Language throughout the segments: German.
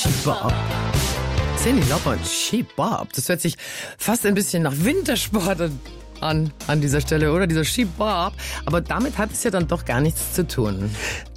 Skibob. Cyndi Lauper und Skibob. Das hört sich fast ein bisschen nach Wintersport an dieser Stelle, oder? Dieser Skibob. Aber damit hat es ja dann doch gar nichts zu tun.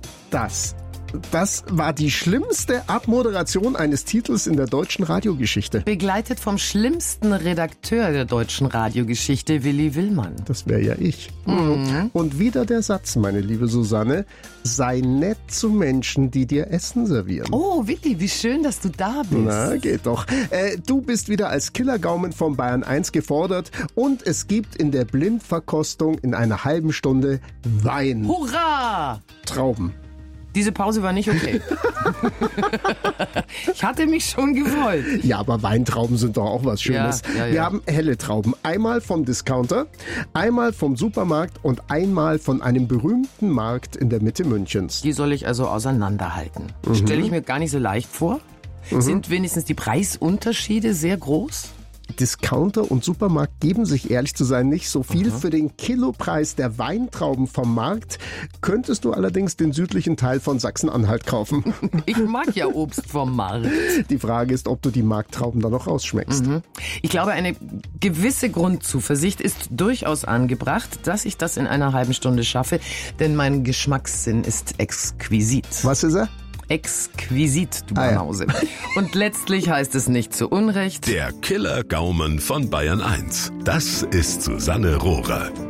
Das war die schlimmste Abmoderation eines Titels in der deutschen Radiogeschichte. Begleitet vom schlimmsten Redakteur der deutschen Radiogeschichte, Willi Willmann. Das wäre ja ich. Und wieder der Satz, meine liebe Susanne: Sei nett zu Menschen, die dir Essen servieren. Oh, Willi, wie schön, dass du da bist. Na, geht doch. Du bist wieder als Killergaumen von Bayern 1 gefordert und es gibt in der Blindverkostung in einer halben Stunde Wein. Hurra! Trauben. Diese Pause war nicht okay. Ich hatte mich schon gewollt. Ja, aber Weintrauben sind doch auch was Schönes. Ja. Wir haben helle Trauben. Einmal vom Discounter, einmal vom Supermarkt und einmal von einem berühmten Markt in der Mitte Münchens. Die soll ich also auseinanderhalten. Stelle ich mir gar nicht so leicht vor. Sind wenigstens die Preisunterschiede sehr groß? Discounter und Supermarkt geben sich ehrlich zu sein nicht so viel. Für den Kilopreis der Weintrauben vom Markt könntest du allerdings den südlichen Teil von Sachsen-Anhalt kaufen. Ich mag ja Obst vom Markt. Die Frage ist, ob du die Markttrauben dann noch rausschmeckst. Ich glaube, eine gewisse Grundzuversicht ist durchaus angebracht, dass ich das in einer halben Stunde schaffe, denn mein Geschmackssinn ist exquisit. Was ist er? Exquisit, du Banause. Ja. Und letztlich heißt es nicht zu Unrecht: Der Killer-Gaumen von Bayern 1. Das ist Susanne Rohrer.